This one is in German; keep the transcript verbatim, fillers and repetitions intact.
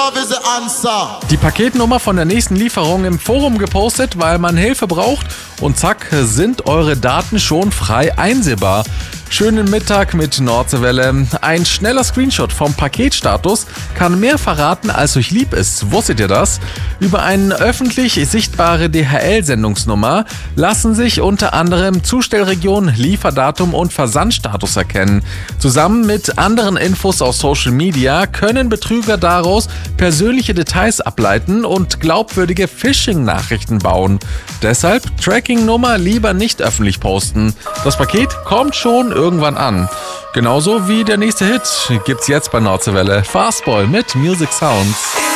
love is the answer. Die Paketnummer von der nächsten Lieferung im Forum gepostet, weil man Hilfe braucht und zack, sind eure Daten schon frei einsehbar. Schönen Mittag mit Nordseewelle. Ein schneller Screenshot vom Paketstatus kann mehr verraten, als euch lieb ist. Wusstet ihr das? Über eine öffentlich sichtbare D H L-Sendungsnummer lassen sich unter anderem Zustellregion, Lieferdatum und Versandstatus erkennen. Zusammen mit anderen Infos aus Social Media können Betrüger daraus persönliche Details ableiten und glaubwürdige Phishing-Nachrichten bauen. Deshalb Tracking-Nummer lieber nicht öffentlich posten. Das Paket kommt schon irgendwann an. Genauso wie der nächste Hit gibt's jetzt bei Nordseewelle. Fastball mit Music Sounds.